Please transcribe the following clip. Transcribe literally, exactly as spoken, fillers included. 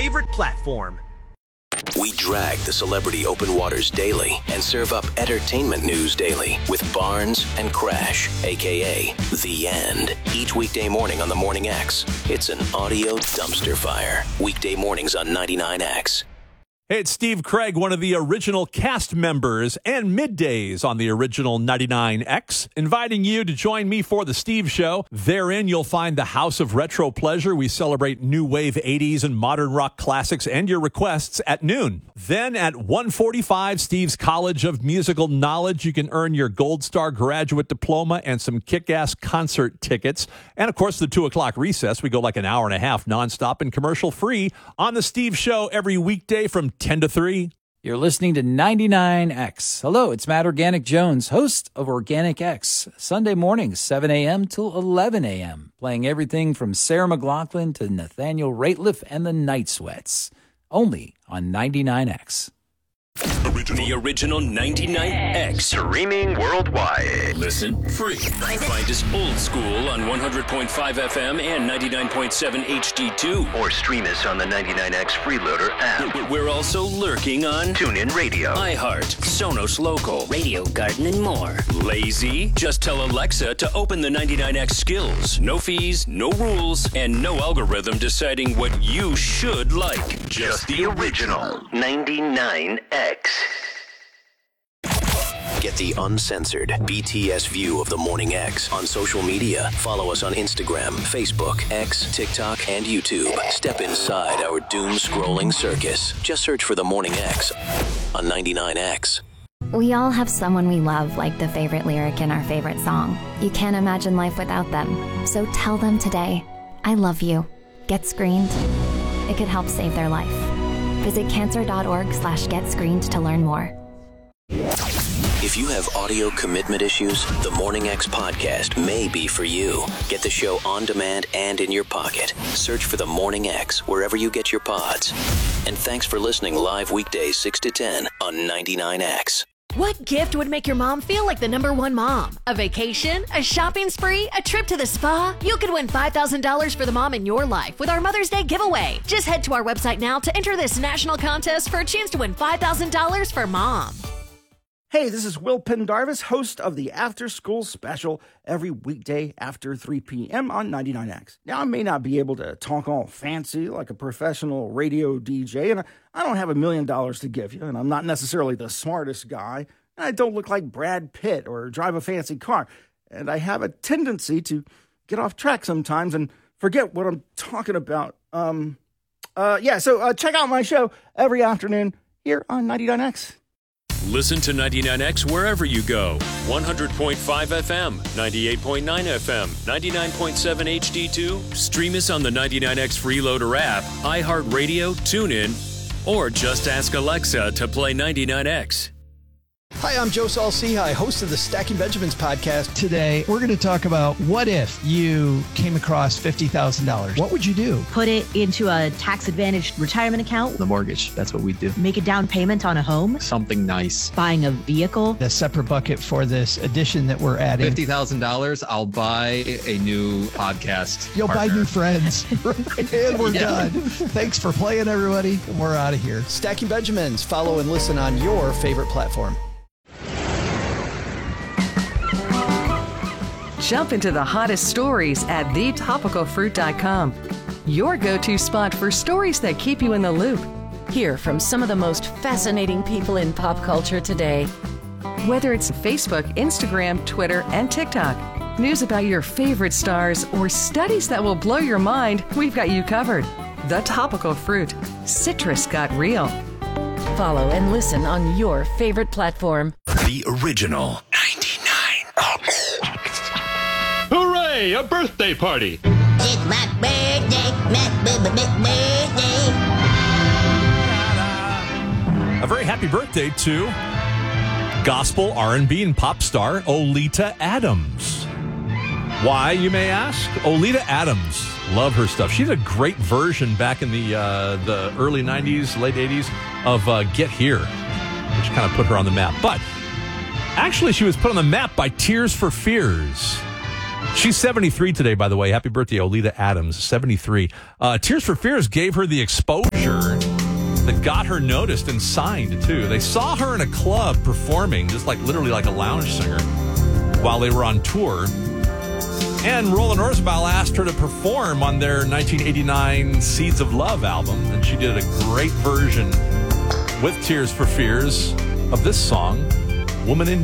favorite platform. We drag the celebrity open waters daily and serve up entertainment news daily with Barnes and Crash, a k a. The End. Each weekday morning on the Morning X, it's an audio dumpster fire. Weekday mornings on ninety-nine X. Hey, it's Steve Craig, one of the original cast members, and middays on the original ninety-nine X, inviting you to join me for the Steve Show. Therein, you'll find the House of Retro Pleasure. We celebrate new wave eighties and modern rock classics and your requests at noon. Then at one forty-five, Steve's College of Musical Knowledge. You can earn your Gold Star graduate diploma and some kick-ass concert tickets. And, of course, the two o'clock recess. We go like an hour and a half nonstop and commercial-free on the Steve Show every weekday from ten to three. You're listening to ninety-nine X. Hello, it's Matt Organic Jones, host of Organic X. Sunday mornings, seven a.m. till eleven a.m. Playing everything from Sarah McLachlan to Nathaniel Rateliff and the Night Sweats. Only on ninety-nine X. Original. The original ninety-nine X. Streaming worldwide. Listen free. Find us old school on one hundred point five F M and ninety-nine point seven H D two. Or stream us on the ninety-nine X Freeloader app. We're also lurking on TuneIn Radio, iHeart, Sonos Local, Radio Garden, and more. Lazy? Just tell Alexa to open the ninety-nine X skills. No fees, no rules, and no algorithm deciding what you should like. Just, Just the original ninety-nine X. Get the uncensored B T S view of the Morning X on social media. Follow us on Instagram, Facebook, X, TikTok, and YouTube. Step inside our doom-scrolling circus. Just search for the Morning X on ninety-nine X. We all have someone we love, like the favorite lyric in our favorite song. You can't imagine life without them. So tell them today, I love you. Get screened. It could help save their life. Visit cancer.org slash get screened to learn more. If you have audio commitment issues, the Morning X podcast may be for you. Get the show on demand and in your pocket. Search for the Morning X wherever you get your pods. And thanks for listening live weekdays six to ten on ninety-nine X. What gift would make your mom feel like the number one mom? A vacation? A shopping spree? A trip to the spa? You could win five thousand dollars for the mom in your life with our Mother's Day giveaway. Just head to our website now to enter this national contest for a chance to win five thousand dollars for mom. Hey, this is Will Pendarvis, host of the After School Special every weekday after three p.m. on ninety-nine X. Now, I may not be able to talk all fancy like a professional radio D J, and I don't have a million dollars to give you, and I'm not necessarily the smartest guy, and I don't look like Brad Pitt or drive a fancy car, and I have a tendency to get off track sometimes and forget what I'm talking about. Um, uh, yeah, so uh, check out my show every afternoon here on ninety-nine X. Listen to ninety-nine X wherever you go. one hundred point five F M, ninety-eight point nine F M, ninety-nine point seven H D two. Stream us on the ninety-nine X Freeloader app, iHeartRadio, TuneIn, or just ask Alexa to play ninety-nine X. Hi, I'm Joe Saul-Sehy, host of the Stacking Benjamins podcast. Today, we're going to talk about what if you came across fifty thousand dollars. What would you do? Put it into a tax-advantaged retirement account. The mortgage, that's what we do. Make a down payment on a home. Something nice. Buying a vehicle. A separate bucket for this addition that we're adding. fifty thousand dollars, I'll buy a new podcast You'll partner. buy new friends. And we're yeah. done. Thanks for playing, everybody. We're out of here. Stacking Benjamins. Follow and listen on your favorite platform. Jump into the hottest stories at the topical fruit dot com. Your go-to spot for stories that keep you in the loop. Hear from some of the most fascinating people in pop culture today. Whether it's Facebook, Instagram, Twitter, and TikTok, news about your favorite stars, or studies that will blow your mind, we've got you covered. The Topical Fruit. Citrus got real. Follow and listen on your favorite platform. The original ninety-nine X. Hooray! A birthday party! It's my birthday, my birthday. A very happy birthday to gospel, R and B, and pop star Oleta Adams. Why, you may ask? Oleta Adams. Love her stuff. She did a great version back in the uh, the early nineties, late eighties of uh, Get Here, which kind of put her on the map. But actually, she was put on the map by Tears for Fears. She's seventy-three today, by the way. Happy birthday, Oleta Adams, seventy-three. Uh, Tears for Fears gave her the exposure that got her noticed and signed, too. They saw her in a club performing, just like literally like a lounge singer, while they were on tour. And Roland Orzabal asked her to perform on their nineteen eighty-nine Seeds of Love album, and she did a great version with Tears for Fears of this song, Woman in